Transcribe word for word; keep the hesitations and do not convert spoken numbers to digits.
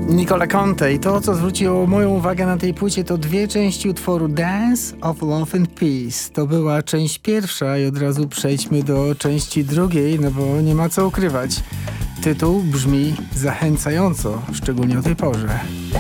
Nicola Conte i to, co zwróciło moją uwagę na tej płycie, to dwie części utworu Dance of Love and Peace. To była część pierwsza i od razu przejdźmy do części drugiej, no bo nie ma co ukrywać. Tytuł brzmi zachęcająco, szczególnie o tej porze.